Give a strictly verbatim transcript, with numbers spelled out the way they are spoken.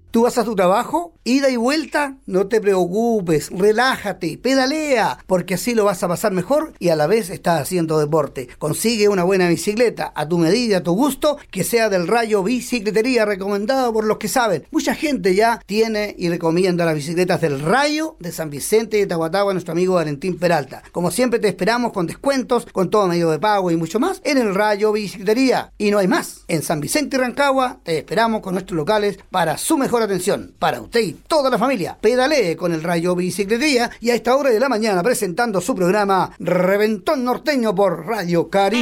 ¿Tú vas a tu trabajo? ¿Ida y vuelta? No te preocupes, relájate, pedalea, porque así lo vas a pasar mejor y a la vez estás haciendo deporte. Consigue una buena bicicleta a tu medida, a tu gusto, que sea del Rayo Bicicletería, recomendado por los que saben. Mucha gente ya tiene y recomienda las bicicletas del Rayo de San Vicente de Tahuatahua, nuestro amigo Valentín Peralta. Como siempre te esperamos con descuentos, con todo medio de pago y mucho más en el Rayo Bicicletería. Y no hay más. En San Vicente y Rancagua te esperamos con nuestros locales para su mejor atención. Para usted y toda la familia, pedalee con el Rayo Bicicletería y a esta hora de la mañana presentando su programa Reventón Norteño por Radio Caribe.